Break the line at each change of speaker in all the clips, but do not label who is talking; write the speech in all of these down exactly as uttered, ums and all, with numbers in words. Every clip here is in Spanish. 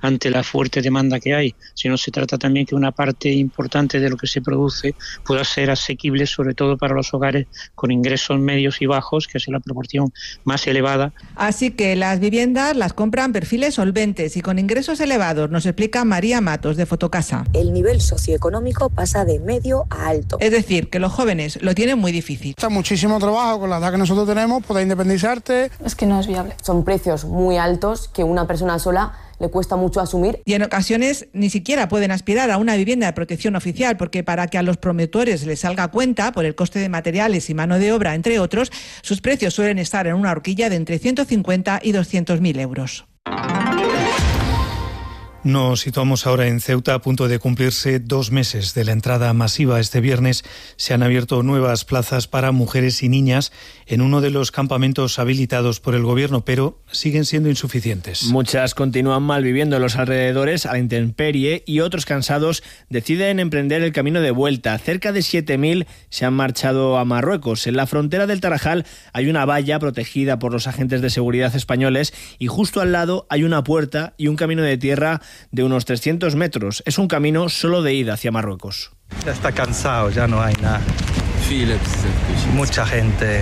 ante la fuerte demanda que hay, sino se trata también que una parte importante de lo que se produce pueda ser asequible, sobre todo para los hogares con ingresos medios y bajos, que es la proporción más elevada.
Así que las viviendas las compran perfiles solventes y con ingresos elevados, nos explica María Matos de Fotocasa.
El nivel socioeconómico pasa de medio a alto.
Es decir, que los jóvenes lo tienen muy difícil.
Está muchísimo trabajo con la edad que nosotros tenemos, poder independizarte.
Es que no es viable.
Son precios muy altos que una persona sola le cuesta mucho asumir.
Y en ocasiones ni siquiera pueden aspirar a una vivienda de protección oficial, porque para que a los promotores les salga cuenta, por el coste de materiales y mano de obra, entre otros, sus precios suelen estar en una horquilla de entre ciento cincuenta y doscientos mil euros.
Nos situamos ahora en Ceuta, a punto de cumplirse dos meses de la entrada masiva. Este viernes se han abierto nuevas plazas para mujeres y niñas en uno de los campamentos habilitados por el Gobierno, pero siguen siendo insuficientes.
Muchas continúan malviviendo en los alrededores a la intemperie y otros cansados deciden emprender el camino de vuelta. Cerca de siete mil se han marchado a Marruecos. En la frontera del Tarajal hay una valla protegida por los agentes de seguridad españoles y justo al lado hay una puerta y un camino de tierra de unos trescientos metros. Es un camino solo de ida hacia Marruecos.
Ya está cansado, ya no hay nada. Mucha gente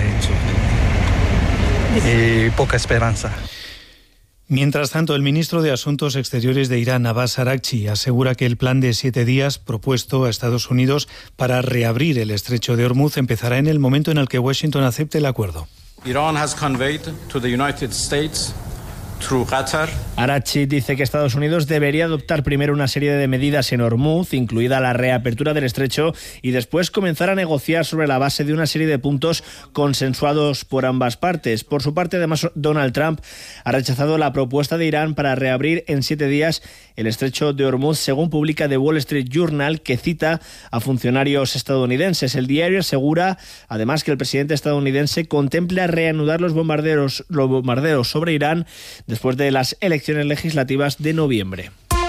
y poca esperanza.
Mientras tanto, el ministro de Asuntos Exteriores de Irán, Abbas Araghchi, asegura que el plan de siete días propuesto a Estados Unidos para reabrir el estrecho de Hormuz empezará en el momento en el que Washington acepte el acuerdo.
Iran has conveyed to the United States through Qatar.
Araghchi dice que Estados Unidos debería adoptar primero una serie de medidas en Hormuz, incluida la reapertura del estrecho, y después comenzar a negociar sobre la base de una serie de puntos consensuados por ambas partes. Por su parte, además, Donald Trump ha rechazado la propuesta de Irán para reabrir en siete días el estrecho de Hormuz, según publica The Wall Street Journal, que cita a funcionarios estadounidenses. El diario asegura, además, que el presidente estadounidense contempla reanudar los bombardeos, los bombardeos sobre Irán después de las elecciones legislativas de noviembre.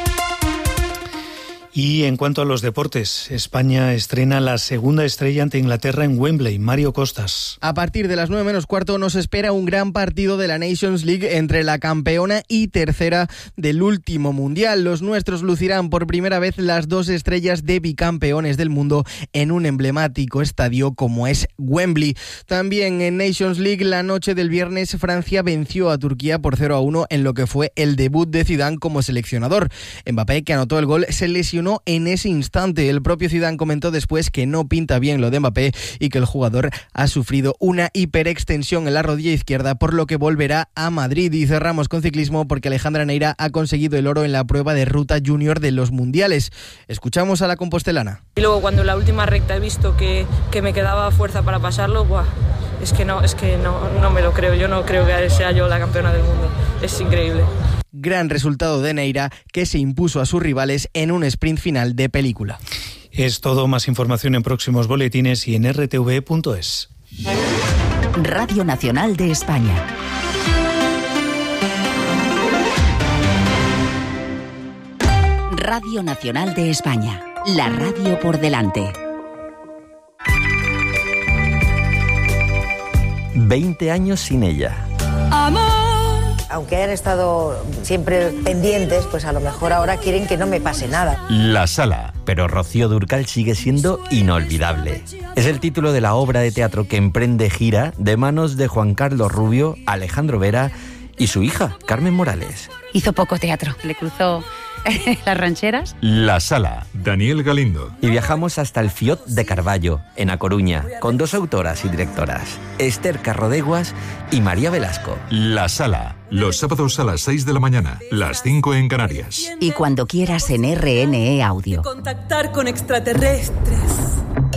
Y en cuanto a los deportes, España estrena la segunda estrella ante Inglaterra en Wembley. Mario Costas.
A partir de las nueve menos cuarto nos espera un gran partido de la Nations League entre la campeona y tercera del último mundial. Los nuestros lucirán por primera vez las dos estrellas de bicampeones del mundo en un emblemático estadio como es Wembley. También en Nations League, la noche del viernes, Francia venció a Turquía por cero a uno en lo que fue el debut de Zidane como seleccionador. Mbappé, que anotó el gol, se lesionó en ese instante. El propio Zidane comentó después que no pinta bien lo de Mbappé y que el jugador ha sufrido una hiperextensión en la rodilla izquierda, por lo que volverá a Madrid. Y cerramos con ciclismo porque Alejandra Neira ha conseguido el oro en la prueba de ruta junior de los mundiales. Escuchamos a la compostelana.
Y luego cuando en la última recta he visto que, que me quedaba fuerza para pasarlo, ¡buah! es que no, es que no, no me lo creo. Yo no creo que sea yo la campeona del mundo. Es increíble.
Gran resultado de Neira, que se impuso a sus rivales en un sprint final de película.
Es todo. Más información en próximos boletines y en r t v punto es.
Radio Nacional de España. Radio Nacional de España. La radio por delante.
veinte años sin ella.
Amor. Aunque hayan estado siempre pendientes, pues a lo mejor ahora quieren que no me pase nada.
La Sala, pero Rocío Dúrcal sigue siendo inolvidable. Es el título de la obra de teatro que emprende gira de manos de Juan Carlos Rubio, Alejandro Vera y su hija, Carmen Morales.
Hizo poco teatro, le cruzó las rancheras.
La Sala, Daniel Galindo. Y viajamos hasta el Fiot de Carballo, en A Coruña, con dos autoras y directoras, Esther Carrodeguas y María Velasco. La Sala, los sábados a las seis de la mañana, las cinco en Canarias.
Y cuando quieras en R N E Audio.
Contactar con extraterrestres.